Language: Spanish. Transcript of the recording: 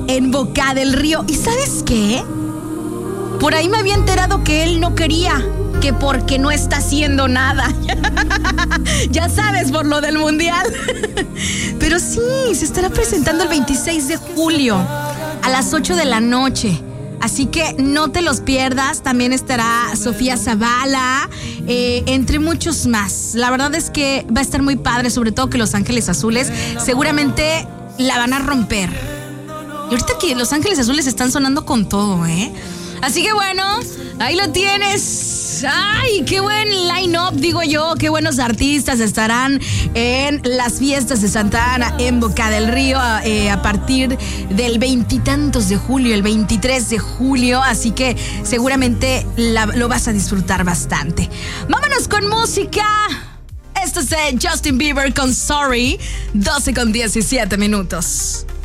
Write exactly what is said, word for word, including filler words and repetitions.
en Boca del Río. ¿Y sabes qué? Por ahí me había enterado que él no quería, que porque no está haciendo nada. Ya sabes, por lo del mundial. Pero sí, se estará presentando el veintiséis de julio a las ocho de la noche. Así que no te los pierdas. También estará Sofía Zavala, eh, entre muchos más. La verdad es que va a estar muy padre, sobre todo que Los Ángeles Azules seguramente la van a romper. Y ahorita que Los Ángeles Azules están sonando con todo, ¿eh? Así que bueno, ahí lo tienes. ¡Ay, qué buen line-up, digo yo! ¡Qué buenos artistas estarán en las fiestas de Santa Ana en Boca del Río eh, a partir del veintitantos de julio, el veintitrés de julio! Así que seguramente la, lo vas a disfrutar bastante. ¡Vámonos con música! Esto es de Justin Bieber con Sorry, doce con diecisiete minutos.